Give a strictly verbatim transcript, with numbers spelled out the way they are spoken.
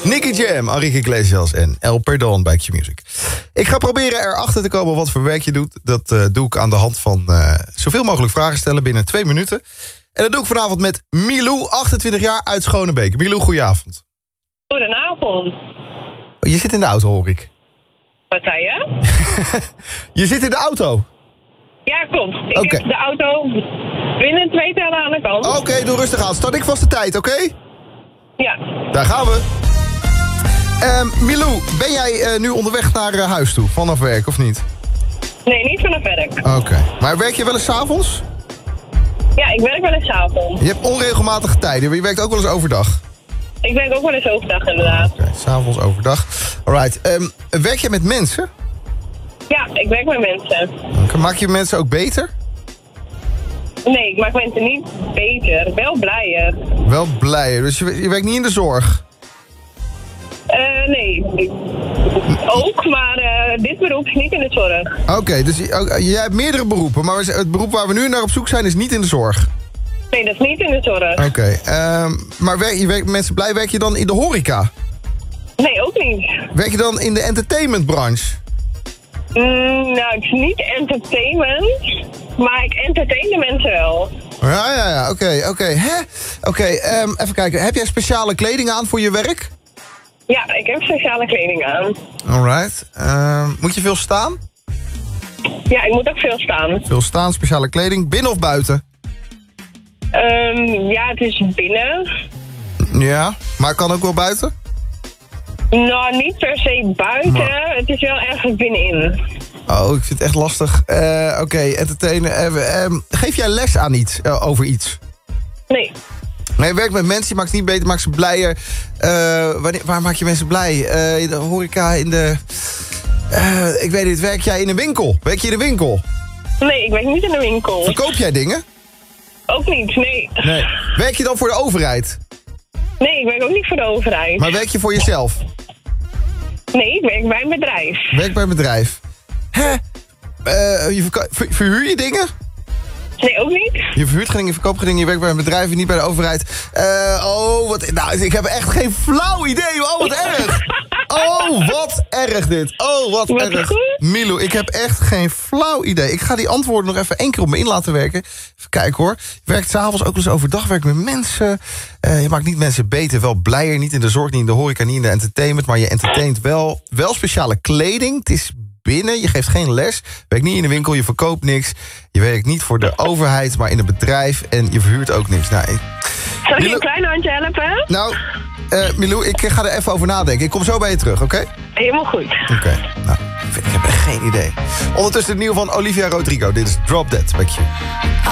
Nicky Jam, Enrique Iglesias en El Perdón bij Q-Music. Ik ga proberen erachter te komen wat voor werk je doet. Dat uh, doe ik aan de hand van uh, zoveel mogelijk vragen stellen binnen twee minuten. En dat doe ik vanavond met Milou, achtentwintig jaar, uit Schonebeek. Milou, goedenavond. Goedenavond. Je zit in de auto, hoor ik. Wat zei je? Je zit in de auto? Ja, klopt. Ik okay. heb de auto binnen twee tellen aan de kant. Oké, okay, doe rustig aan. Start ik vast de tijd, oké? Okay? Ja. Daar gaan we. Um, Milou, ben jij uh, nu onderweg naar uh, huis toe, vanaf werk of niet? Nee, niet vanaf werk. Oké. Okay. Maar werk je wel eens 's avonds? Ja, ik werk wel eens 's avonds. Je hebt onregelmatige tijden, maar je werkt ook wel eens overdag? Ik werk ook wel eens overdag, inderdaad. Oké, okay, 's avonds overdag. Alright. Um, werk je met mensen? Ja, ik werk met mensen. Okay. Maak je mensen ook beter? Nee, ik maak mensen niet beter. Wel blijer. Wel blijer. Dus je, je werkt niet in de zorg? Uh, nee. Ook, maar uh, dit beroep is niet in de zorg. Oké, okay, dus uh, jij hebt meerdere beroepen. Maar het beroep waar we nu naar op zoek zijn is niet in de zorg? Nee, dat is niet in de zorg. Oké. Okay, um, maar werk, je werkt met mensen blij, werk je dan in de horeca? Nee, ook niet. Werk je dan in de entertainmentbranche? Mm, nou, het is niet entertainment, maar ik entertain de mensen wel. Ja, ja, ja, oké, okay, oké. Okay. Hè? Oké, okay, um, even kijken. Heb jij speciale kleding aan voor je werk? Ja, ik heb speciale kleding aan. Alright. Um, moet je veel staan? Ja, ik moet ook veel staan. Veel staan, speciale kleding. Binnen of buiten? Um, ja, het is binnen. Ja, maar kan ook wel buiten? Nou, niet per se buiten. Maar het is wel ergens binnenin. Oh, ik vind het echt lastig. Uh, Oké, okay, entertainen. Uh, um, geef jij les aan iets, uh, over iets? Nee. Nee, je werkt met mensen, je maakt ze niet beter, maakt ze blijer. Uh, wanneer, waar maak je mensen blij? Uh, in de horeca, in de... Uh, ik weet niet, werk jij in een winkel? Werk je in een winkel? Nee, ik werk niet in een winkel. Verkoop jij dingen? Ook niet, nee. Nee. Werk je dan voor de overheid? Nee, ik werk ook niet voor de overheid. Maar werk je voor jezelf? Nee, ik werk bij een bedrijf. Werk bij een bedrijf. Hè? Uh, je verko- ver- verhuur je dingen? Nee, ook niet. Je verhuurt geen dingen, je verkoopt geen dingen, je werkt bij een bedrijf en niet bij de overheid. Uh, oh, wat... Nou, ik heb echt geen flauw idee. Oh, wat erg. Oh, wat erg dit. Oh, wat, wat erg. Goed. Milou, ik heb echt geen flauw idee. Ik ga die antwoorden nog even één keer op me in laten werken. Even kijken hoor. Je werkt s'avonds ook wel eens overdag, werkt met mensen. Uh, je maakt niet mensen beter, wel blijer. Niet in de zorg, niet in de horeca, niet in de entertainment. Maar je entertaint wel, wel speciale kleding. Het is binnen, je geeft geen les. Je werkt niet in de winkel, je verkoopt niks. Je werkt niet voor de overheid, maar in een bedrijf. En je verhuurt ook niks. Nou, ik... Zal ik je een klein handje helpen? Nou, uh, Milou, ik ga er even over nadenken. Ik kom zo bij je terug, oké? Okay? Helemaal goed. Oké, okay. Nou, ik heb echt geen idee. Ondertussen het nieuws van Olivia Rodrigo. Dit is Drop Dead bij Q.